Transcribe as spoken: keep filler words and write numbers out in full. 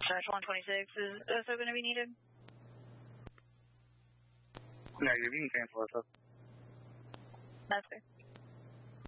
Dash one twenty-six, is O S O going to be needed? Negative, you can cancel O S O. That's fair.